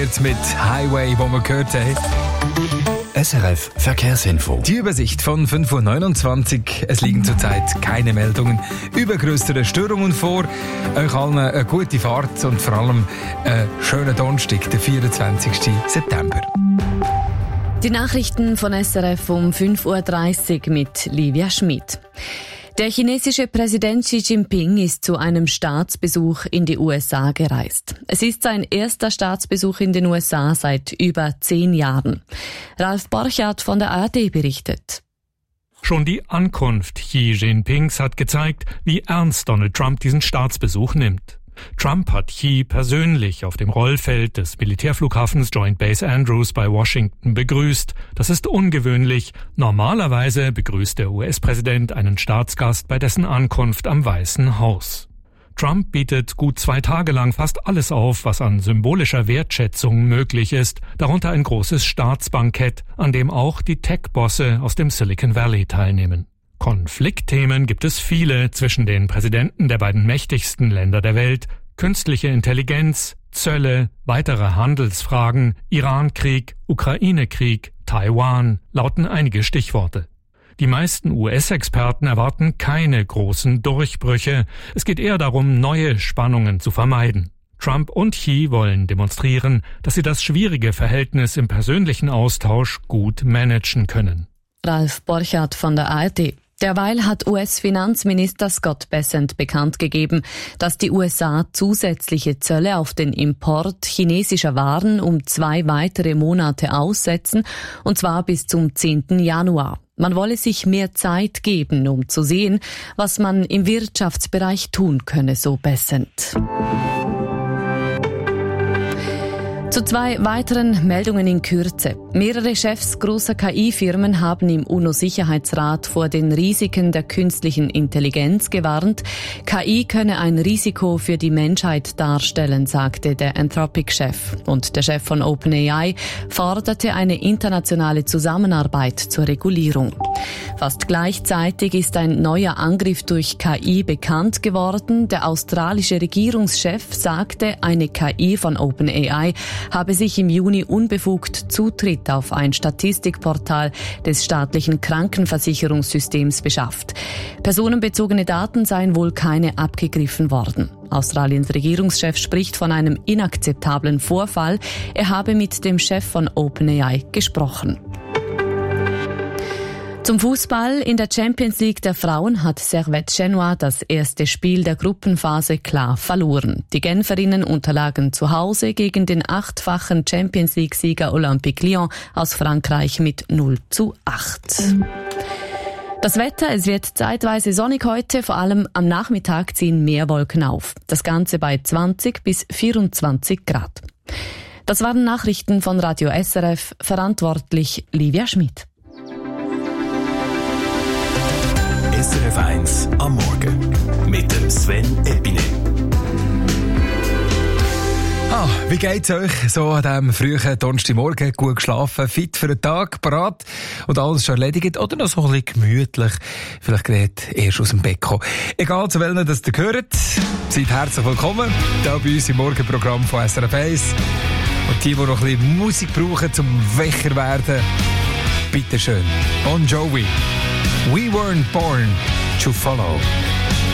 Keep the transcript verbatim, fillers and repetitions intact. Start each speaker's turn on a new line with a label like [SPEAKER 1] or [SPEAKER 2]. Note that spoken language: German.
[SPEAKER 1] Jetzt mit Highway, wo wir gehört haben.
[SPEAKER 2] S R F Verkehrsinfo.
[SPEAKER 1] Die Übersicht von fünf Uhr neunundzwanzig. Es liegen zurzeit keine Meldungen über größere Störungen vor. Euch allen eine gute Fahrt und vor allem einen schönen Donnerstag, den vierundzwanzigsten September.
[SPEAKER 3] Die Nachrichten von S R F um fünf Uhr dreißig mit Livia Schmid. Der chinesische Präsident Xi Jinping ist zu einem Staatsbesuch in die U S A gereist. Es ist sein erster Staatsbesuch in den U S A seit über zehn Jahren. Ralf Borchardt von der A R D berichtet.
[SPEAKER 4] Schon die Ankunft Xi Jinpings hat gezeigt, wie ernst Donald Trump diesen Staatsbesuch nimmt. Trump hat Xi persönlich auf dem Rollfeld des Militärflughafens Joint Base Andrews bei Washington begrüßt. Das ist ungewöhnlich. Normalerweise begrüßt der U S-Präsident einen Staatsgast bei dessen Ankunft am Weißen Haus. Trump bietet gut zwei Tage lang fast alles auf, was an symbolischer Wertschätzung möglich ist, darunter ein großes Staatsbankett, an dem auch die Tech-Bosse aus dem Silicon Valley teilnehmen. Konfliktthemen gibt es viele zwischen den Präsidenten der beiden mächtigsten Länder der Welt. Künstliche Intelligenz, Zölle, weitere Handelsfragen, Irankrieg, Ukraine-Krieg, Taiwan lauten einige Stichworte. Die meisten U S-Experten erwarten keine großen Durchbrüche. Es geht eher darum, neue Spannungen zu vermeiden. Trump und Xi wollen demonstrieren, dass sie das schwierige Verhältnis im persönlichen Austausch gut managen können.
[SPEAKER 3] Ralf Borchardt von der A R D. Derweil hat U S-Finanzminister Scott Bessent bekannt gegeben, dass die U S A zusätzliche Zölle auf den Import chinesischer Waren um zwei weitere Monate aussetzen, und zwar bis zum zehnten Januar. Man wolle sich mehr Zeit geben, um zu sehen, was man im Wirtschaftsbereich tun könne, so Bessent. Zu zwei weiteren Meldungen in Kürze. Mehrere Chefs großer K I-Firmen haben im UNO-Sicherheitsrat vor den Risiken der künstlichen Intelligenz gewarnt. K I könne ein Risiko für die Menschheit darstellen, sagte der Anthropic-Chef. Und der Chef von OpenAI forderte eine internationale Zusammenarbeit zur Regulierung. Fast gleichzeitig ist ein neuer Angriff durch K I bekannt geworden. Der australische Regierungschef sagte, eine K I von OpenAI habe sich im Juni unbefugt Zutritt auf ein Statistikportal des staatlichen Krankenversicherungssystems beschafft. Personenbezogene Daten seien wohl keine abgegriffen worden. Australiens Regierungschef spricht von einem inakzeptablen Vorfall. Er habe mit dem Chef von OpenAI gesprochen. Zum Fußball. In der Champions League der Frauen hat Servette Genua das erste Spiel der Gruppenphase klar verloren. Die Genferinnen unterlagen zu Hause gegen den achtfachen Champions League-Sieger Olympique Lyon aus Frankreich mit null zu acht. Das Wetter, es wird zeitweise sonnig heute, vor allem am Nachmittag ziehen mehr Wolken auf. Das Ganze bei zwanzig bis vierundzwanzig Grad. Das waren Nachrichten von Radio S R F, verantwortlich Livia Schmid.
[SPEAKER 2] S R F eins am Morgen mit dem Sven Epine.
[SPEAKER 1] Ah, wie geht's euch so an diesem frühen Donnerstagmorgen? Gut geschlafen, fit für den Tag, parat und alles schon erledigt? Oder noch so ein bisschen gemütlich? Vielleicht gerade erst aus dem Bett kommen. Egal zu welchen das ihr gehört, seid herzlich willkommen hier bei uns im Morgenprogramm von S R F eins. Und die, die noch ein bisschen Musik brauchen zum Wecher werden, bitteschön. Bon Jovi. We weren't born to follow.